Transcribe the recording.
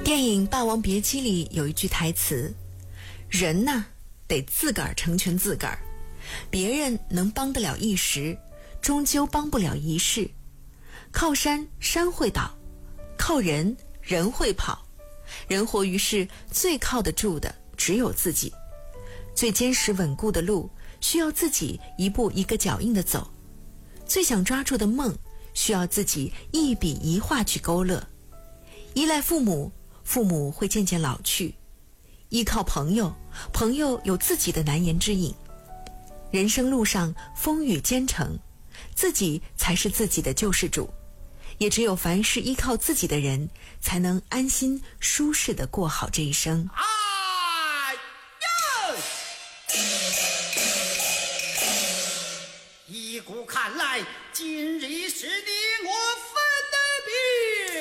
电影《霸王别姬》里有一句台词：人呐，得自个儿成全自个儿，别人能帮得了一时，终究帮不了一世。靠山，山会倒；靠人，人会跑。人活于世，最靠得住的只有自己。最坚实稳固的路，需要自己一步一个脚印的走。最想抓住的梦，需要自己一笔一画去勾勒。依赖父母，父母会渐渐老去；依靠朋友，朋友有自己的难言之隐。人生路上风雨兼程，自己才是自己的救世主。也只有凡是依靠自己的人，才能安心舒适地过好这一生。